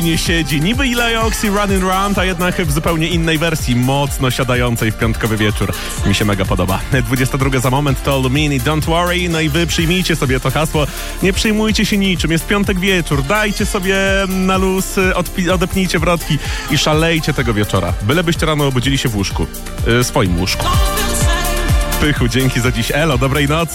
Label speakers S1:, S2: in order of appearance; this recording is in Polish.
S1: nie siedzi. Niby Ilaioxi Running Round, a jednak w zupełnie innej wersji, mocno siadającej w piątkowy wieczór. Mi się mega podoba. 22 za moment to Lumini, Don't Worry. No i wy przyjmijcie sobie to hasło. Nie przejmujcie się niczym. Jest piątek wieczór. Dajcie sobie na luz, odepnijcie wrotki i szalejcie tego wieczora. Bylebyście rano obudzili się w łóżku. Swoim łóżku. Pychu, dzięki za dziś. Elo, dobrej nocy.